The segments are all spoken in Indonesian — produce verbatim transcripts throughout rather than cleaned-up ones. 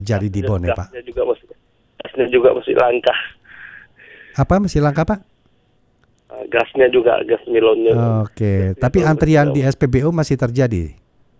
jadi di Bone, Pak. Gasnya juga masih, gasnya juga masih langka. Apa masih langka, Pak? Uh, gasnya juga, gas melonnya. Oke, tapi antrian di S P B U masih terjadi?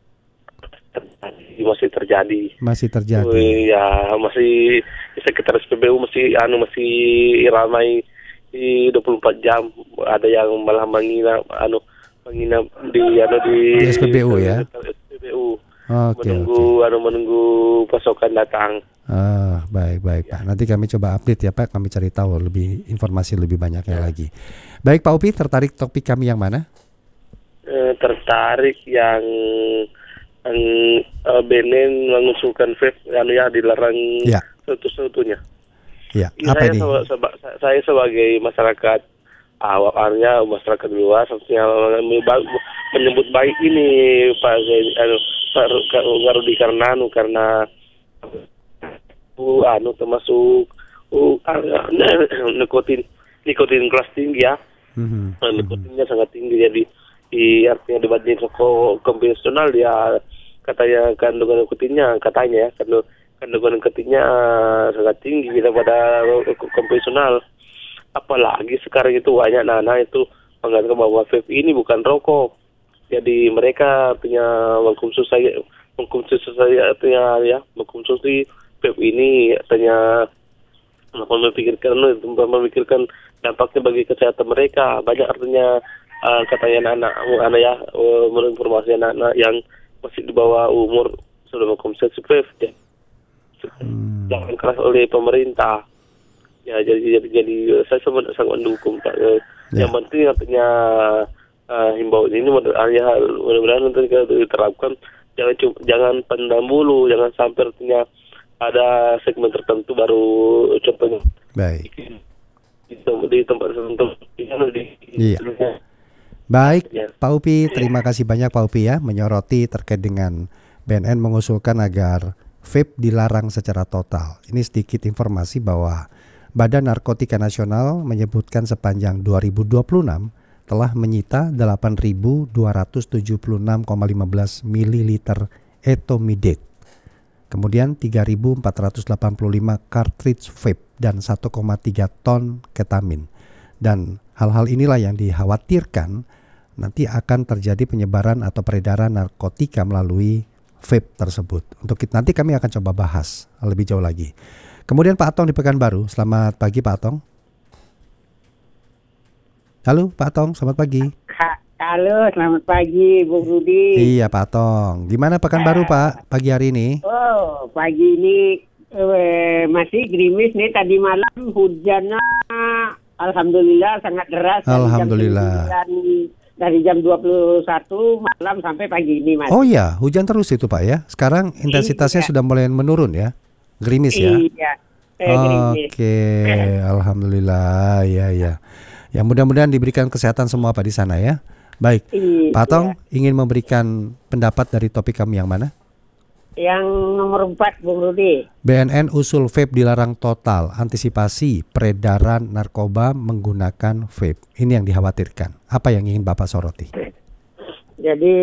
Masih terjadi. Masih terjadi. Oh, ya, masih di sekitar S P B U masih anu masih ramai di dua puluh empat jam. Ada yang malah menginap anu menginap di anu di, di S P B U ya. S P B U. Oke, menunggu oke. anu menunggu pasokan datang. Ah, baik baik Pak. Nanti kami coba update ya Pak. Kami cari tahu lebih informasi lebih banyaknya Ya. lagi. Baik Pak Upi, tertarik topik kami yang mana? Eh, tertarik yang yang uh, B N N mengusulkan vape anu ya dilarang Ya. satu-satunya. Ya, Ya, apa saya, ini? seba, seba, saya sebagai masyarakat awak artinya masyarakat luas harusnya menyebut baik ini Pak anu Pak Rudi karena anu karena uh, anu termasuk uh, nikotin nikotin kelas tinggi ya. Mm-hmm. Nikotinnya sangat tinggi jadi di artinya dibanding rokok konvensional dia katanya kandungan nikotinnya katanya ya kandungan kandungan nikotinnya uh, sangat tinggi daripada rokok konvensional. Apalagi sekarang itu banyak anak-anak itu menganggap bahwa vape ini bukan rokok. Jadi mereka punya mengkonsumsi saya mengkonsumsi saya artinya ya mengkonsumsi vape ini artinya memikirkan memikirkan dampaknya bagi kesehatan mereka. Banyak artinya uh, katanya anak-anak anak ya uh, menurut informasi anak-anak yang masih di bawah umur sudah mengkonsumsi vape ya. Hmm. Jangan keras oleh pemerintah. Ya jadi jadi jadi saya sangat sangat mendukung Pak. Ya. Yang penting artinya uh, himbauan ini ya mudah-mudahan nanti diterapkan jangan jangan pendam bulu jangan sampai artinya ada segmen tertentu baru contohnya. Baik. Di, di tempat tertentu di, iya. Baik ya. Pak Upi, terima kasih banyak Pak Upi ya menyoroti terkait dengan B N N mengusulkan agar vape dilarang secara total. Ini sedikit informasi bahwa Badan Narkotika Nasional menyebutkan sepanjang dua ribu dua puluh enam telah menyita delapan ribu dua ratus tujuh puluh enam koma lima belas mililiter etomidate. Kemudian tiga ribu empat ratus delapan puluh lima cartridge vape dan satu koma tiga ton ketamin. Dan hal-hal inilah yang dikhawatirkan nanti akan terjadi penyebaran atau peredaran narkotika melalui vape tersebut. Untuk nanti kami akan coba bahas lebih jauh lagi. Kemudian Pak Atong di Pekanbaru. Selamat pagi Pak Atong. Halo Pak Atong, selamat pagi. Halo, selamat pagi Bu Rudi. Iya Pak Atong. Gimana Pekanbaru Pak pagi hari ini? Oh, pagi ini eh, masih gerimis nih. Tadi malam hujannya alhamdulillah sangat deras. Alhamdulillah. Dari jam, dari jam dua puluh satu malam sampai pagi ini Mas. Oh iya, hujan terus itu Pak ya. Sekarang intensitasnya iya. sudah mulai menurun ya. Gerimis ya? Iya. Eh, Oke, okay. Alhamdulillah, ya ya. Ya mudah-mudahan diberikan kesehatan semua Pak di sana ya. Baik, iya. Pak Atong ingin memberikan pendapat dari topik kami yang mana? Yang nomor empat, Bung Rudi. B N N usul vape dilarang total, antisipasi peredaran narkoba menggunakan vape. Ini yang dikhawatirkan. Apa yang ingin Bapak soroti? Jadi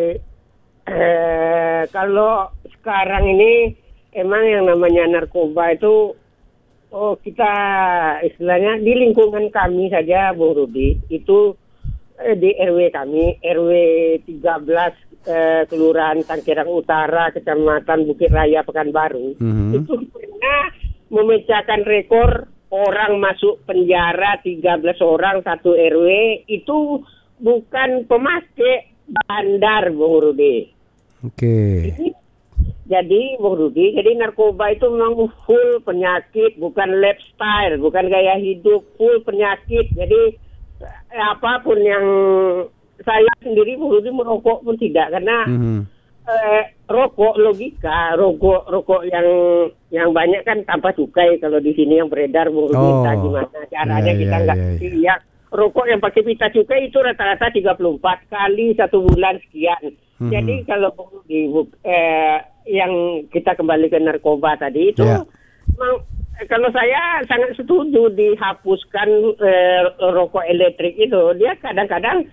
eh, kalau sekarang ini emang yang namanya narkoba itu, oh kita istilahnya di lingkungan kami saja, Bung Rudi, itu eh, di R W kami, R W tiga belas, eh, Kelurahan Tangkirang Utara, Kecamatan Bukit Raya, Pekanbaru, mm-hmm. itu pernah memecahkan rekor orang masuk penjara tiga belas orang satu R W, itu bukan pemakai bandar, Bung Rudi. Oke. Okay. Jadi, Bung Rudi, jadi narkoba itu memang full penyakit, bukan lifestyle, bukan gaya hidup, full penyakit. Jadi, apapun yang saya sendiri, Bung Rudi, merokok pun tidak. Karena mm-hmm. eh, rokok logika, rokok rokok yang yang banyak kan tanpa cukai. Kalau di sini yang beredar, Bung Rudi, oh. entah gimana caranya yeah, kita nggak yeah, yeah. ya. Rokok yang pakai pita cukai itu rata-rata tiga puluh empat kali satu bulan sekian. Mm-hmm. Jadi, kalau Bung Rudi, eh, yang kita kembali ke narkoba tadi itu, yeah. memang, kalau saya sangat setuju dihapuskan eh, rokok elektrik itu. Dia kadang-kadang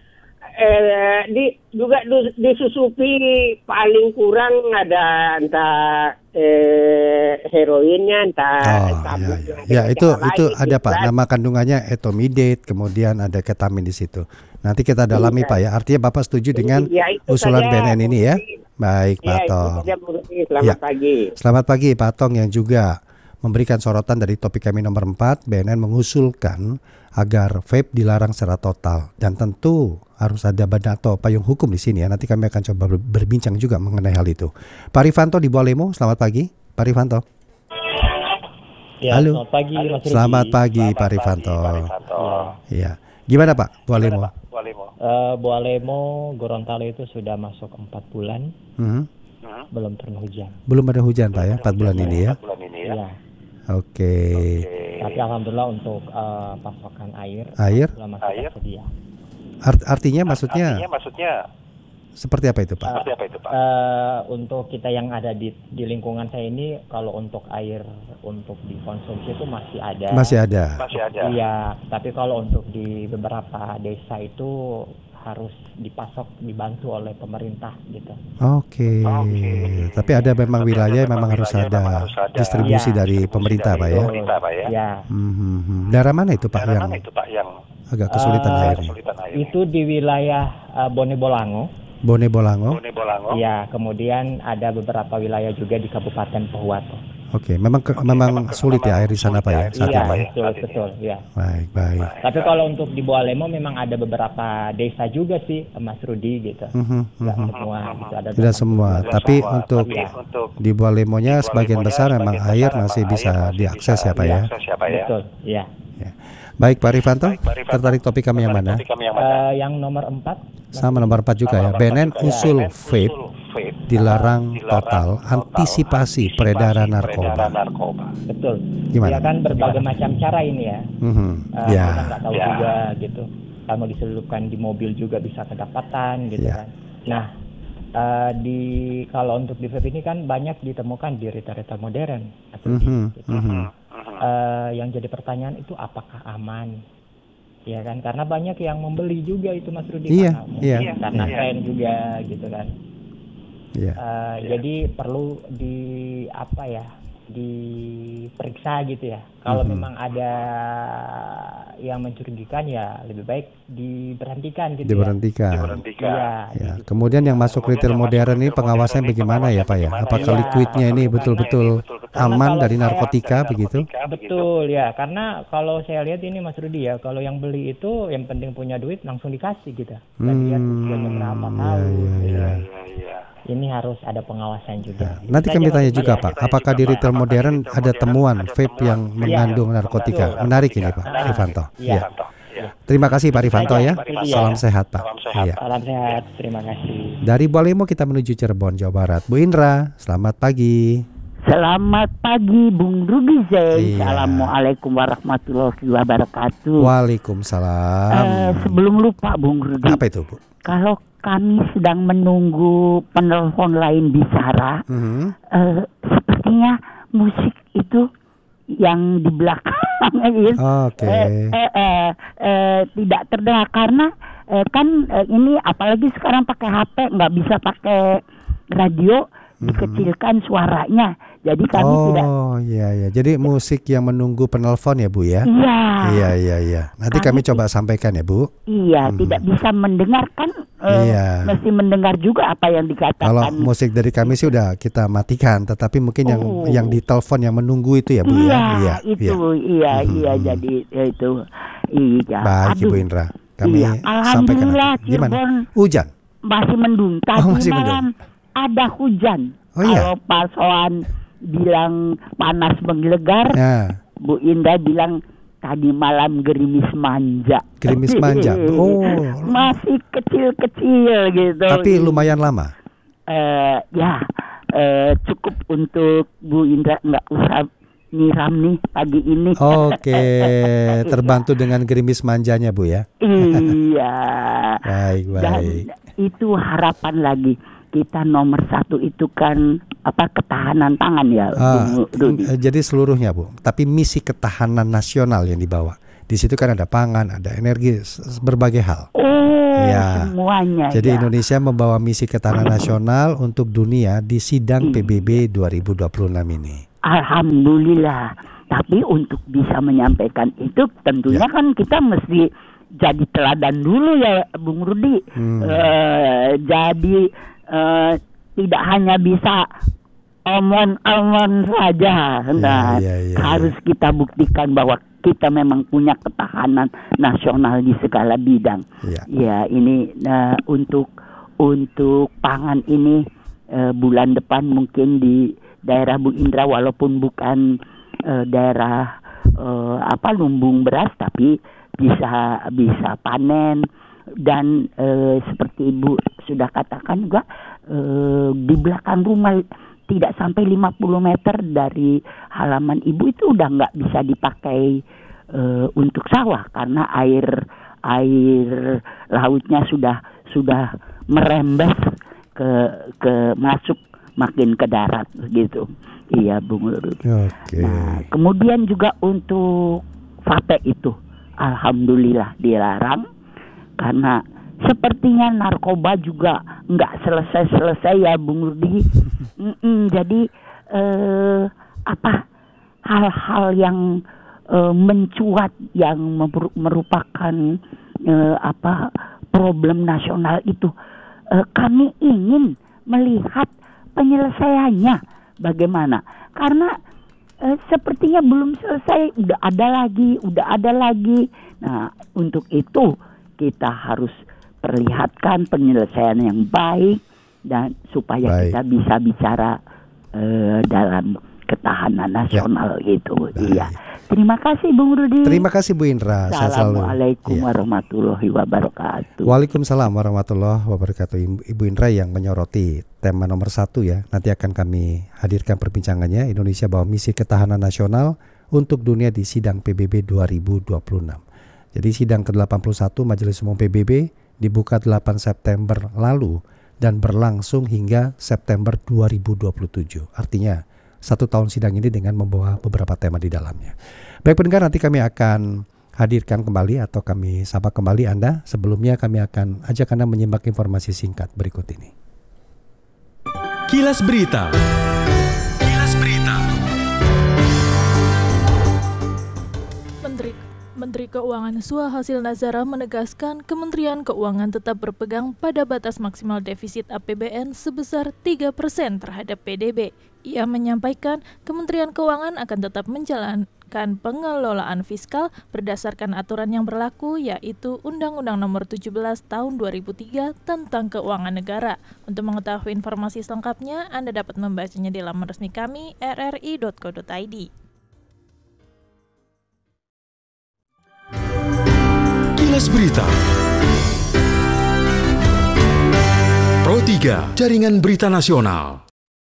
eh, di, juga disusupi paling kurang ada entah eh, heroinnya, entah Oh, sabun, ya, ada ya. Ya, itu yang itu lain, ada gitu Pak. kan. Nama kandungannya etomidate, kemudian ada ketamin di situ. Nanti kita dalami Iya. Pak ya. Artinya Bapak setuju dengan Ya, itu usulan saja, B N N ini Bung ya? Rudi. Baik, Pak Ya, itu Tong. saja Bung Rudi. Selamat Ya. pagi. Selamat pagi Pak Tong yang juga memberikan sorotan dari topik kami nomor empat. B N N mengusulkan agar vape dilarang secara total, dan tentu harus ada badan atau payung hukum di sini ya. Nanti kami akan coba ber- berbincang juga mengenai hal itu. Pak Rifanto di Bualemo, selamat pagi Pak Rifanto. Ya, Halo. selamat pagi Mas Rudi. Selamat pagi Pak Rifanto. Iya. Gimana Pak Bualemo? Eh, Bualemo Gorontalo itu sudah masuk empat bulan, Mhm. belum turun hujan. Belum ada hujan Pak ya, empat bulan ini ya. Iya. Oke. Tapi alhamdulillah untuk eh, pasokan air, Air? alhamdulillah masih tersedia. Art- artinya maksudnya maksudnya seperti apa itu Pak? Eh, apa itu Pak? eh, untuk kita yang ada di di lingkungan saya ini, kalau untuk air untuk dikonsumsi itu masih ada. Masih ada. Masih ada. Iya, tapi kalau untuk di beberapa desa itu harus dipasok, dibantu oleh pemerintah gitu. Oke. Tapi ada memang wilayah yang memang harus ada distribusi Iya. dari pemerintah Pak ya. Pemerintah, Pak ya. Ya, Mhm. Daerah mana itu Pak yang Mana itu Pak yang agak kesulitan Eh, airnya? kesulitan air? itu di wilayah eh, Bone Bolango. Bone Bolango. Bone Bolango. Ya, kemudian ada beberapa wilayah juga di Kabupaten Pohuwato. Oke, memang ke- memang sulit ya air di sana Pak ya saat Iya, ini. betul, betul, ya. Baik, baik. Tapi kalau untuk di Bualemo memang ada beberapa desa juga sih, Mas Rudi gitu. Mhm, Tidak mhm. semua, gitu. Ada Tidak semua, delapan puluh. tapi untuk Iya. Untuk di Bualemonya sebagian besar memang air masih bisa diakses ya Pak ya. siapa ya? Betul, ya. Ya. Baik Pak Rifanto, Pak Rifanto. tertarik topik kami yang mana? Topik kami yang mana? Eh, yang nomor empat, Sama nomor empat juga ya. B N N usul vape dilarang total, antisipasi peredaran narkoba. narkoba. betul. Gimana? Ya kan berbagai macam cara ini ya. Mhm. Eh, Ya. Kita nggak tahu Ya. juga gitu. Kalau diselundupkan di mobil juga bisa kedapatan gitu Ya. kan. Nah, eh, di kalau untuk di vape ini kan banyak ditemukan di retail-retail modern. Atau di- Mhm, gitu. mhm. Eh, yang jadi pertanyaan itu apakah aman? Ya kan, karena banyak yang membeli juga itu Mas Rudi. Iya, karena mungkin iya, karena iya. tren juga gitu kan. Iya. Eh, Jadi perlu di apa ya, diperiksa gitu ya. Kalau Mhm. memang ada yang mencurigakan ya lebih baik diberhentikan gitu Diberhentikan. ya. Diberhentikan. Iya. Ya, kemudian yang masuk retail modern ini pengawasan bagaimana ya Pak ya? Apakah ya? liquidnya ini betul-betul Karena aman kalau dari saya- narkotika begitu? Betul ya, karena kalau saya lihat ini Mas Rudi ya, kalau yang beli itu yang penting punya duit langsung dikasih gitu. Nggak lihat usianya berapa Hmm, tahun. ya, ya, gitu. ya. Iya, iya. Ini harus ada pengawasan juga. Nanti Itu kami saja, tanya Mas juga Rudi, ya. Pak, apakah di retail modern ada temuan vape yang mengandung narkotika? betul. Menarik ini Pak Ah, Rifanto. iya. Ya. Terima kasih Pak Rifanto ya. Itu dia. Salam sehat Pak. Salam sehat. Iya. Salam sehat, terima kasih. Dari Bualemo kita menuju Cirebon, Jawa Barat. Bu Indra, selamat pagi. Selamat pagi Bung Rudi Zain. Iya. Assalamualaikum warahmatullahi wabarakatuh. Waalaikumsalam. Eh, sebelum lupa Bung Rudi, Apa itu Bu? kalau kami sedang menunggu penelpon lain bicara, Mhm. eh, sepertinya musik itu yang di belakang gitu, Oke. eh, eh, eh, eh, tidak terdengar karena eh, kan eh, ini apalagi sekarang pakai H P nggak bisa pakai radio, dikecilkan suaranya. Jadi kami tidak. Oh iya iya. Jadi musik yang menunggu penelpon ya Bu ya? Iya. Iya iya iya. Nanti kami Kami coba sampaikan ya Bu. Iya, Mhm. tidak bisa mendengarkan, eh, Iya. mesti mendengar juga apa yang Kalau dikatakan. musik dari kami sih udah kita matikan, tetapi mungkin yang Oh. yang ditelepon yang menunggu itu ya Bu Iya, ya. itu, iya, Mhm. iya, jadi ya itu, iya. Baik Aduh, Ibu Indra. Kami iya. sampaikan Alhamdulillah, nanti. Gimana? Cirebon Hujan. masih mendung. Tadi Oh, masih malam ada hujan. Oh, iya? Kalau Pak Soan bilang panas menggelegar, Nah, Bu Indah bilang tadi malam gerimis manja. gerimis manja. Oh. Masih kecil-kecil gitu. Tapi lumayan lama. Eh, ya eh, cukup untuk Bu Indra, nggak usah nyiram nih pagi ini. Oke, terbantu dengan gerimis manjanya Bu ya. Iya. Baik Dan baik. itu harapan lagi. Kita nomor satu itu kan apa, ketahanan pangan ya, Ah, Bung Rudi. eh, jadi seluruhnya Bu. Tapi misi ketahanan nasional yang dibawa. Di situ kan ada pangan, ada energi, s- s- berbagai hal. Oh Ya. semuanya. Jadi ya. Indonesia membawa misi ketahanan nasional untuk dunia di sidang Hmm. P B B dua ribu dua puluh enam ini. Alhamdulillah. Tapi untuk bisa menyampaikan itu tentunya Ya. kan kita mesti jadi teladan dulu ya Bung Rudi. Hmm. Eh, jadi eh, tidak hanya bisa omon-omon saja. Nah, ya, ya, harus kita buktikan bahwa kita memang punya ketahanan nasional di segala bidang. Ya. Ya, ini nah, untuk untuk pangan ini eh, bulan depan mungkin di daerah Bu Indra walaupun bukan eh, daerah eh, apa lumbung beras tapi bisa bisa panen dan eh, seperti Ibu sudah katakan juga eh, di belakang rumah tidak sampai lima puluh meter dari halaman Ibu itu udah nggak bisa dipakai uh, untuk sawah karena air air lautnya sudah sudah merembes ke ke masuk makin ke darat gitu. Iya Bung Lurus. Oke. Nah, kemudian juga untuk vape itu alhamdulillah dilarang karena sepertinya narkoba juga nggak selesai-selesai ya Bung Rudi. Mm-mm, jadi eh, apa hal-hal yang eh, mencuat yang meru- merupakan eh, apa problem nasional itu eh, kami ingin melihat penyelesaiannya bagaimana karena eh, sepertinya belum selesai udah ada lagi udah ada lagi. Nah untuk itu kita harus perlihatkan penyelesaian yang baik dan supaya Baik. kita bisa bicara uh, dalam ketahanan nasional ya. Gitu. Baik. Iya. Terima kasih Bung Rudi. Terima kasih Bu Indra. Sehat selalu. Assalamualaikum Ya. warahmatullahi wabarakatuh. Waalaikumsalam warahmatullahi wabarakatuh. Ibu Indra yang menyoroti tema nomor satu ya. Nanti akan kami hadirkan perbincangannya. Indonesia bawa misi ketahanan nasional untuk dunia di sidang P B B dua ribu dua puluh enam. Jadi sidang ke delapan puluh satu Majelis Umum P B B dibuka delapan September lalu dan berlangsung hingga September dua ribu dua puluh tujuh. Artinya satu tahun sidang ini dengan membawa beberapa tema di dalamnya. Baik pendengar, nanti kami akan hadirkan kembali atau kami sapa kembali Anda. Sebelumnya kami akan ajak Anda menyimak informasi singkat berikut ini. Kilas Berita. Kilas Berita. Menteri Menteri Keuangan Suhasil Nazara menegaskan Kementerian Keuangan tetap berpegang pada batas maksimal defisit A P B N sebesar tiga persen terhadap P D B. Ia menyampaikan Kementerian Keuangan akan tetap menjalankan pengelolaan fiskal berdasarkan aturan yang berlaku yaitu Undang-Undang Nomor tujuh belas Tahun dua ribu tiga tentang Keuangan Negara. Untuk mengetahui informasi selengkapnya, Anda dapat membacanya di laman resmi kami r r i dot co dot i d. Kilas Berita. Pro tiga, Jaringan Berita Nasional.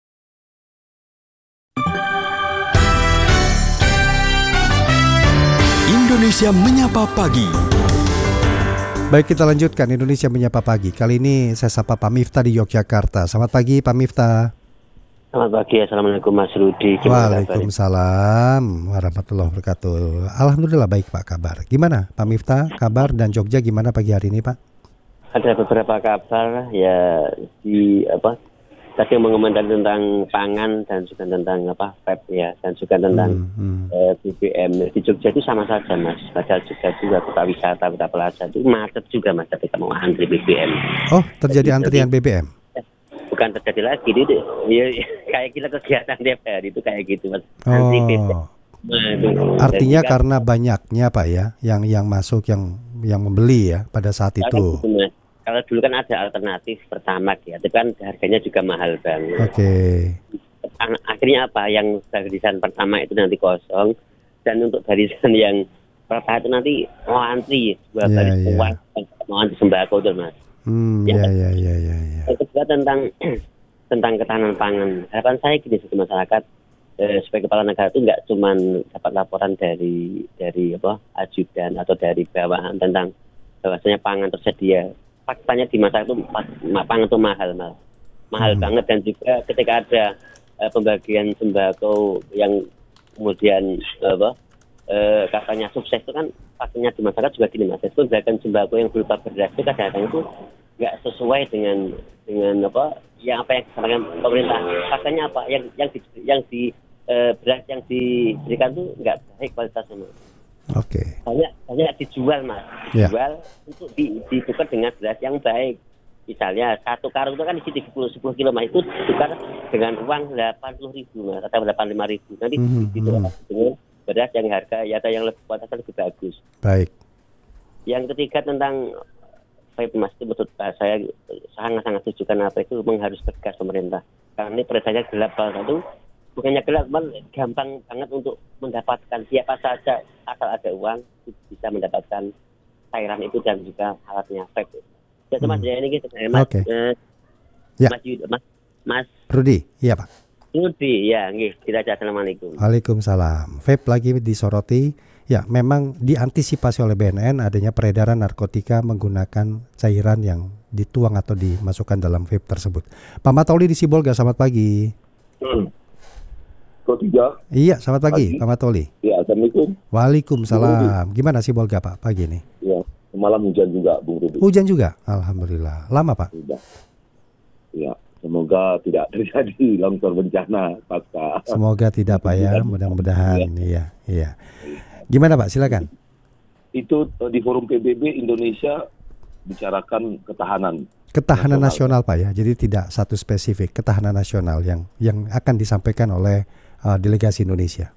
Indonesia Menyapa Pagi. Baik, kita lanjutkan Indonesia Menyapa Pagi. Kali ini saya sapa Pak Miftah di Yogyakarta. Selamat pagi Pak Miftah. Selamat pagi, Assalamualaikum Mas Rudi. Waalaikumsalam warahmatullahi wabarakatuh. Alhamdulillah baik Pak kabar. Gimana Pak Miftah, kabar dan Jogja gimana pagi hari ini Pak? Ada beberapa kabar ya di apa tadi mengomentari tentang pangan dan juga tentang apa P E P ya dan juga tentang hmm, hmm. Eh, B B M di Jogja itu sama saja Mas. Padahal Jogja juga kota wisata, kota plaza itu macet juga Mas ketika mau antri B B M. Oh terjadi antrian B B M? Bukan terjadi lagi itu ya, kayak kita kegiatan tiap hari itu kayak gitu Mas. Oh. Nah, itu. Artinya Jadi, karena banyaknya Pak ya yang yang masuk yang yang membeli ya pada saat itu. Gitu, kalau dulu kan ada alternatif Pertamax ya, itu kan harganya juga mahal banget. Oke. Okay. Akhirnya apa yang barisan pertama itu nanti kosong dan untuk barisan yang pertama itu nanti mau antri dua yeah, baris yeah. kuat mau antri sembako tuh Mas. Hmm, ya, ya, ya, ya, ya. Yang kedua tentang tentang ketahanan pangan. Harapan saya gini sebagai masyarakat eh, sebagai kepala negara itu nggak cuma dapat laporan dari dari apa ajudan atau dari bawahan tentang bahwasanya pangan tersedia. Faktanya di masa itu pangan itu mahal, mahal, mahal hmm. banget dan juga ketika ada eh, pembagian sembako yang kemudian apa eh, katanya sukses itu kan faktanya di masyarakat juga gini mas. Itu gerakan sembako yang berupa beras itu kadang-kadang itu nggak sesuai dengan dengan apa yang apa yang disampaikan pemerintah. Faktanya apa yang yang di, yang di eh, beras yang diberikan itu nggak baik kualitasnya mas. Oke. Okay. Banyak banyak dijual mas, dijual yeah. untuk di, ditukar dengan beras yang baik. Misalnya satu karung itu kan isi tiga puluh sepuluh kilo mas, itu ditukar dengan uang delapan puluh ribu mas, atau delapan puluh lima ribu. Nanti mm-hmm. ditukar dengan beras yang harga ya atau yang lebih kualitasnya lebih bagus. Baik. Yang ketiga tentang vape mas, itu menurut saya sangat-sangat setuju karena apa itu memang harus tegas pemerintah. Karena ini peredarannya gelap banget itu. Bukannya gelap, gampang banget untuk mendapatkan siapa saja asal ada uang bisa mendapatkan cairan itu dan juga alatnya vape. Jadi mas, hmm. ya ini gitu, mas, okay. eh, ya. mas, mas, mas Rudi, iya Pak. Rudi, ya, nggih, kita aja assalamualaikum. Waalaikumsalam. Vape lagi disoroti, ya memang diantisipasi oleh B N N adanya peredaran narkotika menggunakan cairan yang dituang atau dimasukkan dalam vape tersebut. Pak Matoli di Sibolga, selamat pagi. Hmm. Tiga. Iya, selamat pagi, pagi. Pak Matoli. Ya, assalamualaikum. Waalaikumsalam. Gimana Sibolga Pak pagi ini? Ya, malam hujan juga, Bung Rudi. Hujan juga, alhamdulillah. Lama Pak? Sudah. Ya, semoga tidak terjadi longsor bencana pasca. Semoga tidak Pak ya, mudah-mudahan. Iya, iya. Gimana Pak? Silakan. Itu di forum P B B Indonesia bicarakan ketahanan. Ketahanan nasional, nasional Pak ya, jadi tidak satu spesifik, ketahanan nasional yang yang akan disampaikan oleh uh, delegasi Indonesia.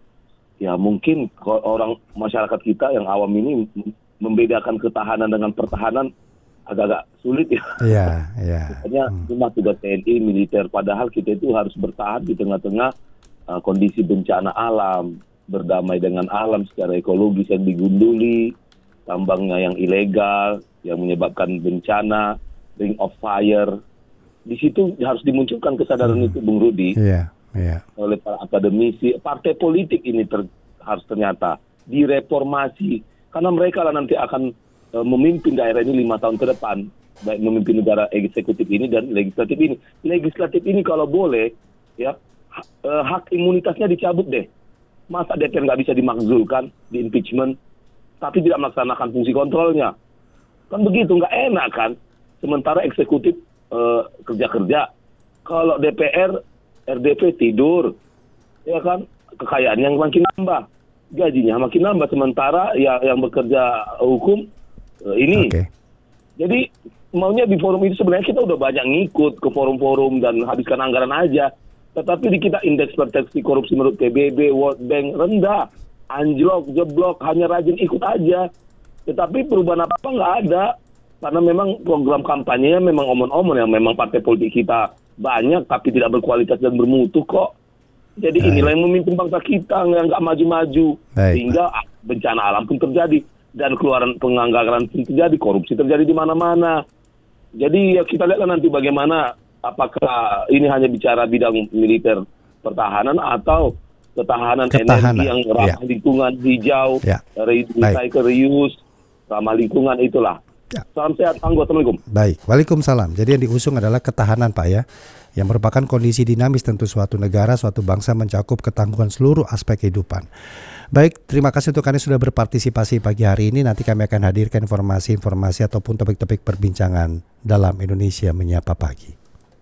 Ya mungkin orang masyarakat kita yang awam ini membedakan ketahanan dengan pertahanan agak-agak sulit ya. Iya, iya. Makanya hmm. cuma tugas T N I militer, padahal kita itu harus bertahan di tengah-tengah uh, kondisi bencana alam, berdamai dengan alam secara ekologis yang digunduli, tambangnya yang ilegal, yang menyebabkan bencana, ring of fire. Di situ harus dimunculkan kesadaran hmm. itu, Bung Rudi. Iya, iya. Oleh para akademisi, partai politik ini ter, harus ternyata direformasi, karena mereka lah nanti akan uh, memimpin daerah ini lima tahun ke depan, baik memimpin negara eksekutif ini dan legislatif ini. Legislatif ini kalau boleh, ya ha, uh, hak imunitasnya dicabut deh. Masa D P R nggak bisa dimakzulkan, di impeachment, tapi tidak melaksanakan fungsi kontrolnya? Kan begitu, nggak enak kan? Sementara eksekutif uh, kerja-kerja, kalau D P R, R D P tidur, ya kan, kekayaannya yang makin nambah, gajinya makin nambah, sementara ya yang bekerja hukum uh, ini. Okay. Jadi maunya di forum itu sebenarnya kita udah banyak ngikut ke forum-forum dan habiskan anggaran aja, tetapi di kita indeks persepsi korupsi menurut P B B, World Bank rendah, anjlok, jeblok, hanya rajin ikut aja, tetapi perubahan apa-apa nggak ada. Karena memang program kampanyenya memang omon-omon, yang memang partai politik kita banyak tapi tidak berkualitas dan bermutu kok. Jadi Baik. inilah yang memimpin bangsa kita, yang nggak maju-maju. Baik. Sehingga bencana alam pun terjadi, dan keluaran penganggaran pun terjadi, korupsi terjadi di mana-mana. Jadi ya kita lihatlah nanti bagaimana, apakah ini hanya bicara bidang militer pertahanan atau ketahanan, ketahanan. energi yang ramah ya. lingkungan, hijau, ya. recycle, reuse, ramah lingkungan, itulah. Ya. Salam sehat, anggota. Assalamualaikum. Baik, waalaikumsalam. Jadi yang diusung adalah ketahanan Pak ya, yang merupakan kondisi dinamis tentu suatu negara, suatu bangsa mencakup ketangguhan seluruh aspek kehidupan. Baik, terima kasih untuk Anda sudah berpartisipasi pagi hari ini. Nanti kami akan hadirkan informasi-informasi ataupun topik-topik perbincangan dalam Indonesia Menyapa Pagi.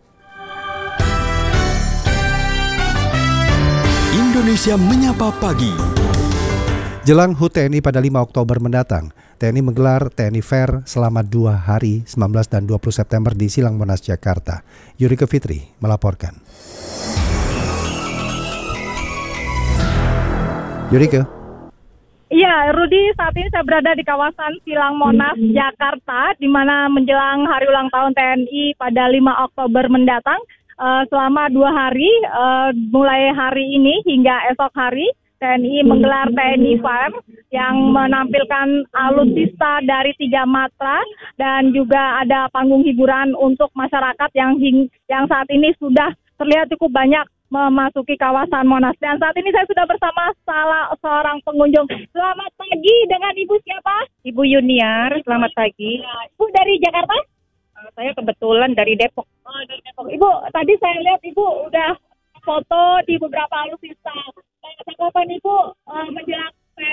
Indonesia Menyapa Pagi. Jelang H U T T N I pada lima Oktober mendatang, T N I menggelar T N I Fair selama dua hari, sembilan belas dan dua puluh September di Silang Monas, Jakarta. Yurika Fitri melaporkan. Yurika. Iya, Rudi, saat ini saya berada di kawasan Silang Monas, Jakarta, di mana menjelang hari ulang tahun T N I pada lima Oktober mendatang, uh, selama dua hari, uh, mulai hari ini hingga esok hari, T N I menggelar T N I Fair yang menampilkan alutsista dari tiga matra, dan juga ada panggung hiburan untuk masyarakat yang hing, yang saat ini sudah terlihat cukup banyak memasuki kawasan Monas. Dan saat ini saya sudah bersama salah seorang pengunjung. Selamat pagi, dengan Ibu siapa? Ibu Yuniar, selamat pagi. Ibu dari Jakarta? Saya kebetulan dari Depok. Oh, dari Depok. Ibu, tadi saya lihat Ibu udah foto di beberapa alutsista. Tanggapan Ibu uh, menjelang T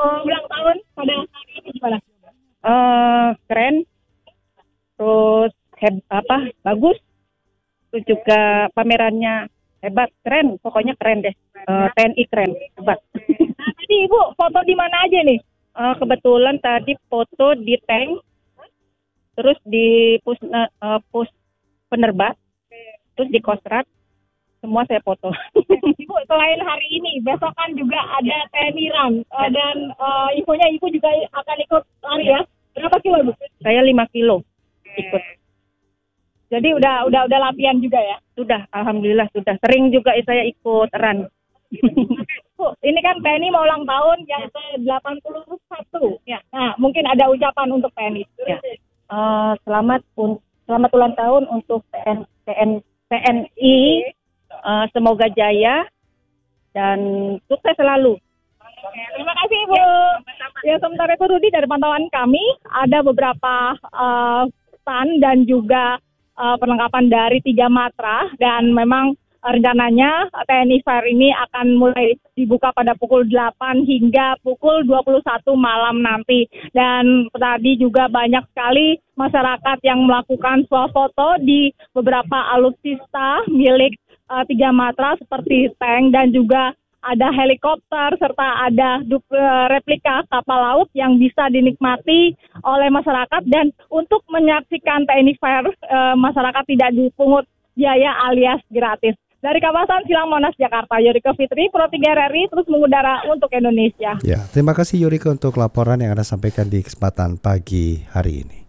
ulang tahun pada hari ini gimana? Uh, keren, terus heb, apa bagus, terus juga pamerannya hebat, keren, pokoknya keren deh. Uh, T N I keren, hebat. Nah, tadi Ibu foto di mana aja nih? Uh, kebetulan tadi foto di tank, terus di pus, uh, pus penerbat, terus di Kostrad, semua saya foto. Ibu selain hari ini, besok kan juga ada T N I Run uh, dan uh, infonya Ibu juga akan ikut lari ya. Berapa kilo Bu? Saya lima kilo ikut. Jadi udah udah udah latihan juga ya? Sudah, alhamdulillah sudah. Sering juga saya ikut run. Bu, ini kan T N I mau ulang tahun yang ke delapan puluh satu. Ya. Nah, mungkin ada ucapan untuk T N I. Ya. Uh, selamat un selamat ulang tahun untuk T N T N I. Uh, semoga jaya dan sukses selalu. Terima kasih Bu. Ya, sementara itu Rudi, dari pantauan kami ada beberapa uh, stand dan juga uh, perlengkapan dari tiga matra, dan memang uh, rencananya T N I Fair ini akan mulai dibuka pada pukul delapan hingga pukul dua puluh satu malam nanti. Dan tadi juga banyak sekali masyarakat yang melakukan swafoto di beberapa alutsista milik uh, tiga matra seperti tank dan juga ada helikopter serta ada replika kapal laut yang bisa dinikmati oleh masyarakat. Dan untuk menyaksikan T N I Fair, e, masyarakat tidak dipungut biaya alias gratis. Dari kawasan Silang Monas, Jakarta, Yorike Fitri, Pro tiga R R I terus mengudara untuk Indonesia. Ya, terima kasih Yorike untuk laporan yang Anda sampaikan di kesempatan pagi hari ini.